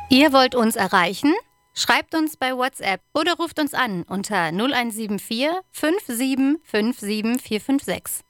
Ihr wollt uns erreichen? Schreibt uns bei WhatsApp oder ruft uns an unter 0174 57 57 456.